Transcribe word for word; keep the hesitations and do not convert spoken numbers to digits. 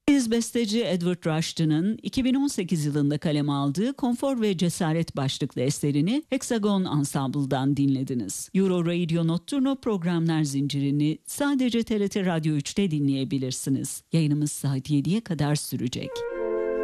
İngiliz besteci Edward Rushton'ın iki bin on sekiz yılında kaleme aldığı Konfor ve Cesaret başlıklı eserini Hexagon Ensemble'dan dinlediniz. Euro Radio Nocturno programlar zincirini sadece T R T Radyo üçte dinleyebilirsiniz. Yayınımız saat yediye kadar sürecek.